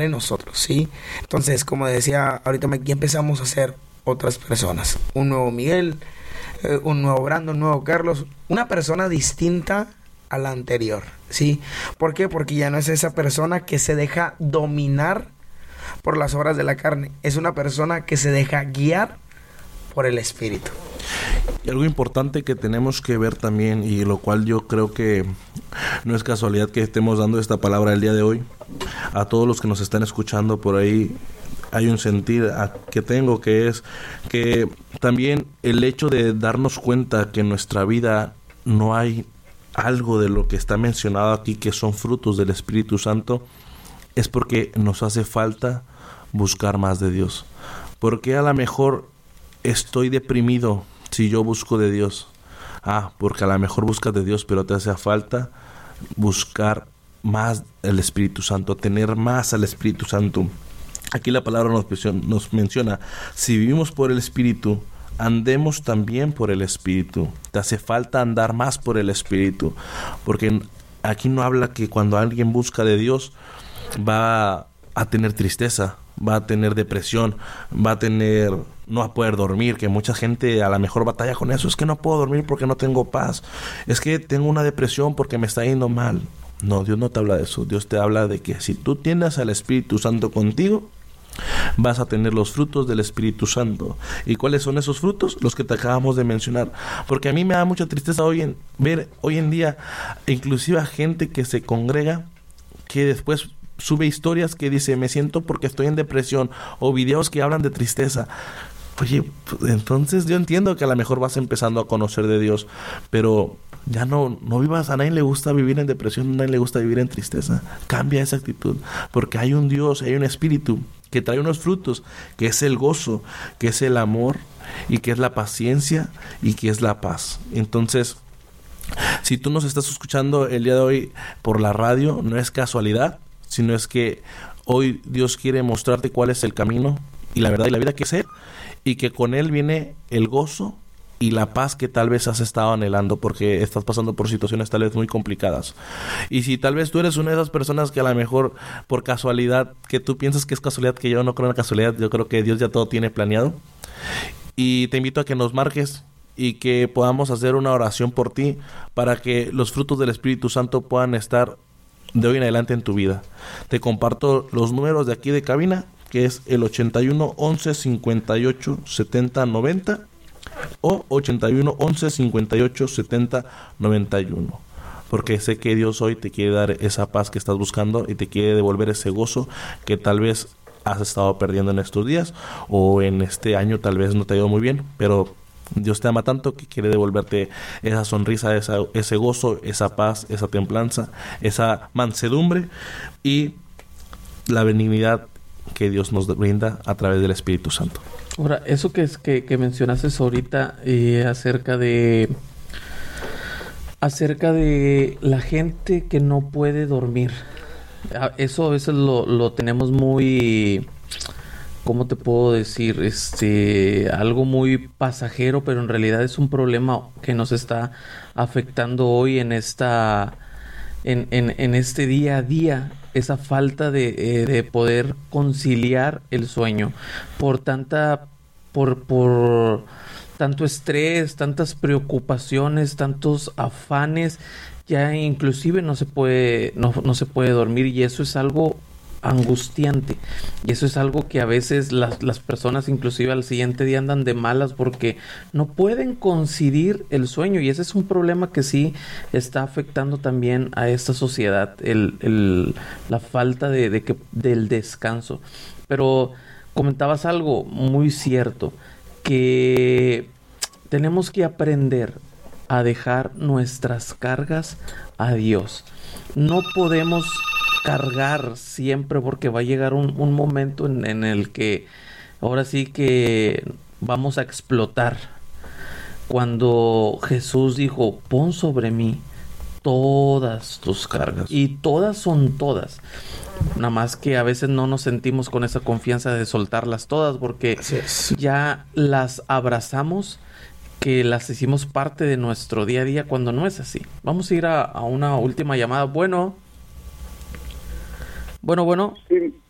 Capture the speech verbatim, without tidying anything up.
en nosotros, ¿sí? Entonces, como decía ahorita, aquí empezamos a ser otras personas. Un nuevo Miguel, eh, un nuevo Brandon, un nuevo Carlos, una persona distinta a la anterior, ¿sí? ¿Por qué? Porque ya no es esa persona que se deja dominar por las obras de la carne, es una persona que se deja guiar por el Espíritu. Y algo importante que tenemos que ver también, y lo cual yo creo que no es casualidad que estemos dando esta palabra el día de hoy, a todos los que nos están escuchando por ahí, hay un sentir que tengo, que es que también el hecho de darnos cuenta que en nuestra vida no hay algo de lo que está mencionado aquí que son frutos del Espíritu Santo, es porque nos hace falta buscar más de Dios. Porque a lo mejor estoy deprimido si yo busco de Dios. Ah, porque a lo mejor buscas de Dios, pero te hace falta buscar más el Espíritu Santo, tener más al Espíritu Santo. Aquí la palabra nos, nos menciona, si vivimos por el Espíritu, andemos también por el Espíritu. Te hace falta andar más por el Espíritu, porque aquí no habla que cuando alguien busca de Dios va a tener tristeza, va a tener depresión, va a tener, no va a poder dormir, que mucha gente a lo mejor batalla con eso. Es que no puedo dormir porque no tengo paz, es que tengo una depresión porque me está yendo mal. No, Dios no te habla de eso. Dios te habla de que si tú tienes al Espíritu Santo contigo, vas a tener los frutos del Espíritu Santo. ¿Y cuáles son esos frutos? Los que te acabamos de mencionar. Porque a mí me da mucha tristeza hoy en ver hoy en día, inclusive a gente que se congrega, que después sube historias que dice, me siento porque estoy en depresión, o videos que hablan de tristeza. Oye, pues, entonces yo entiendo que a lo mejor vas empezando a conocer de Dios, pero ya no, no vivas, a nadie le gusta vivir en depresión, a nadie le gusta vivir en tristeza. Cambia esa actitud, porque hay un Dios, hay un Espíritu que trae unos frutos, que es el gozo, que es el amor, y que es la paciencia, y que es la paz. Entonces, si tú nos estás escuchando el día de hoy por la radio, no es casualidad, sino es que hoy Dios quiere mostrarte cuál es el camino y la verdad y la vida que es Él, y que con Él viene el gozo y la paz que tal vez has estado anhelando porque estás pasando por situaciones tal vez muy complicadas. Y si tal vez tú eres una de esas personas que a lo mejor por casualidad, que tú piensas que es casualidad, que yo no creo en la casualidad, yo creo que Dios ya todo tiene planeado, y te invito a que nos marques y que podamos hacer una oración por ti para que los frutos del Espíritu Santo puedan estar de hoy en adelante en tu vida. Te comparto los números de aquí de cabina, que es el ochenta y uno, once, cincuenta y ocho, setenta, noventa o ochenta y uno, once, cincuenta y ocho, setenta, noventa y uno. Porque sé que Dios hoy te quiere dar esa paz que estás buscando y te quiere devolver ese gozo que tal vez has estado perdiendo en estos días, o en este año tal vez no te ha ido muy bien, pero Dios te ama tanto que quiere devolverte esa sonrisa, esa, ese gozo, esa paz, esa templanza, esa mansedumbre y la benignidad que Dios nos brinda a través del Espíritu Santo. Ahora, eso que, es, que, que mencionaste ahorita eh, acerca de acerca de la gente que no puede dormir, eso a veces lo, lo tenemos muy... ¿Cómo te puedo decir? Este, algo muy pasajero, pero en realidad es un problema que nos está afectando hoy en esta, en, en, en este día a día, esa falta de, eh, de poder conciliar el sueño por tanta, por, por tanto estrés, tantas preocupaciones, tantos afanes, ya inclusive no se puede, no, no se puede dormir, y eso es algo angustiante, y eso es algo que a veces las, las personas inclusive al siguiente día andan de malas porque no pueden conciliar el sueño, y ese es un problema que sí está afectando también a esta sociedad, el, el, la falta de, de que, del descanso. Pero comentabas algo muy cierto, que tenemos que aprender a dejar nuestras cargas a Dios. No podemos cargar siempre, porque va a llegar un, un momento en, en el que ahora sí que vamos a explotar. Cuando Jesús dijo, pon sobre mí todas tus cargas, y todas son todas, nada más que a veces no nos sentimos con esa confianza de soltarlas todas porque ya las abrazamos, que las hicimos parte de nuestro día a día, cuando no es así. Vamos a ir a, a una última llamada. Bueno Bueno, bueno. Sí,